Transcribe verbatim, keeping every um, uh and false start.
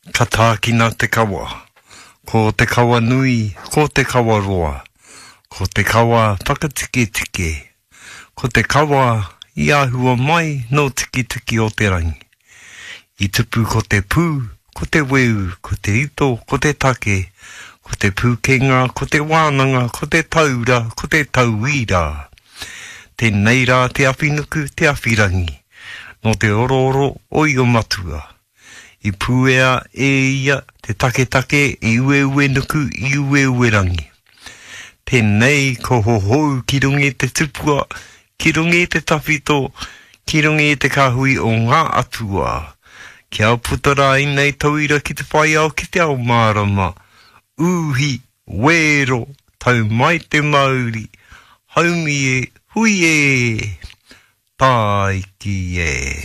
Ka tākina te kawa. Ko te kawa nui, ko te kawa roa. Ko te kawa whakatike tike. Ko te kawa i ahua mai no tiki tiki o te rangi. I tupu ko te pū, ko te weu, ko te ito, ko te take, ko te pūkenga, ko te wānanga, ko te taura, ko te tauira. Tēnei rā te awhinuku, te awhirangi. No te oro oro o i o matua. I pūea e ia te take take i ue ue nuku i ue ue rangi. Tēnei ko hohou ki rungi te tupua, ki rungi te tawhito, ki rungi te kahui o ngā atua. Kia putara i nei tauira ki te whai au ki te ao mārama. Uhi, wero, tau mai te mauri, haumi e, hui e, tai ki e.